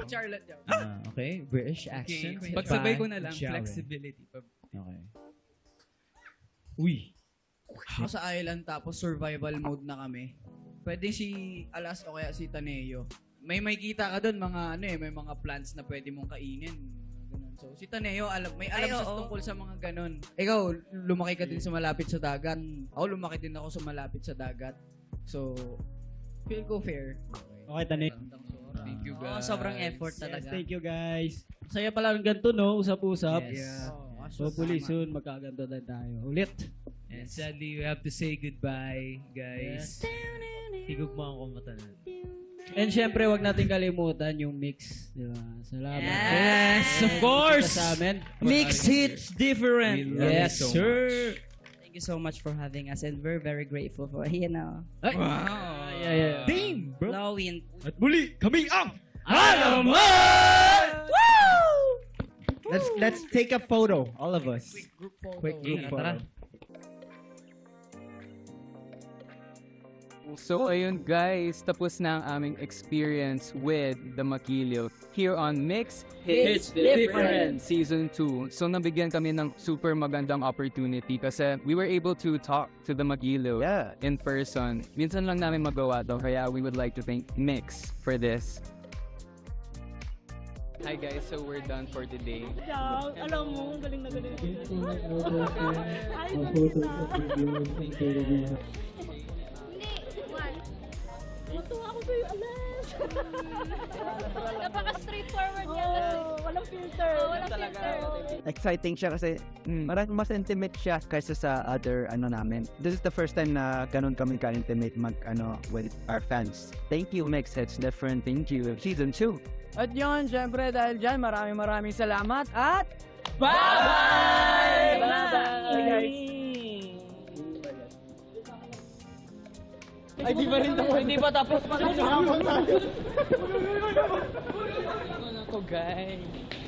Charlotte yun. Okay, British accent. Okay. Pagsabay ko na lang, Sharon. flexibility. Okay. Uy. Ako sa island tapos survival mode na kami. Pwede si Alas o kaya si Taneo. May kita ka doon mga may mga plants na pwede mong kainin. Ganun. So si Taneo may alam sa tungkol sa mga ganun. Ikaw lumaki ka din sa malapit sa dagat. Ako lumaki din ako sa malapit sa dagat. So feel ko fair. Okay, Taneo. Thank you, guys. Sobrang effort talaga. Yes, thank you, guys. Saya pala ng ganito, no? Usap-usap. Yes. Hopefully soon magkaganto na tayo. Ulit. And sadly, we have to say goodbye, guys. Higugma ang kumatanan. And syempre, wag natin kalimutan yung mix. Di ba? Salamat. Yes, of course! Sa amin. Mix hits different. Yes, so sir. Thank you so much for having us and we're very grateful for, Wow. Yeah. Damn, bro. Blowing. At muli, kami ang Alaman! Woo! Let's take a photo, all of us. Quick group photo. So ayun guys, tapos na ang aming experience with the Makilyo here on Mix Hits Different Season 2. So nabigyan kami ng super magandang opportunity kasi we were able to talk to the Makilyo in person. Minsan lang namin magawa to, kaya we would like to thank Mix for this. Hi guys, so we're done for today. Alam mo, galing na galing. Ay, matuwa ako sa'yo, Alas. Napaka-straightforward niya. Walang filter. Walang filter. Exciting siya kasi marami mas intimate siya kaysa sa other namin. This is the first time na ganun kami ka-intimate with our fans. Thank you, Mix Hits Different. Thank you, Season 2. At yun, syempre dahil dyan, maraming salamat at Bye! Bye, guys! Ay, di ba rin tapos? Hindi pa tapos pa. Ano to, guys?